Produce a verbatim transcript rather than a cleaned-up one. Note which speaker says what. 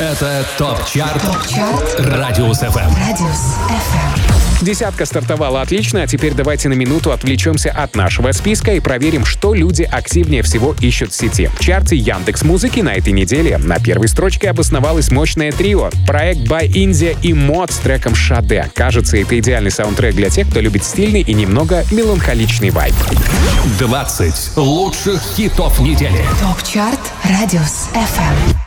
Speaker 1: Это ТОП-чарт
Speaker 2: ТОП-чарт
Speaker 1: Радиус эф эм.
Speaker 2: Радиус эф эм.
Speaker 3: Десятка стартовала отлично, а теперь давайте на минуту отвлечемся от нашего списка и проверим, что люди активнее всего ищут в сети. В чарте Яндекс.Музыки на этой неделе на первой строчке обосновалось мощное трио. Проект by India и Мод с треком «Шаде». Кажется, это идеальный саундтрек для тех, кто любит стильный и немного меланхоличный вайб.
Speaker 1: двадцать лучших хитов недели.
Speaker 2: ТОП-чарт Радиус эф эм.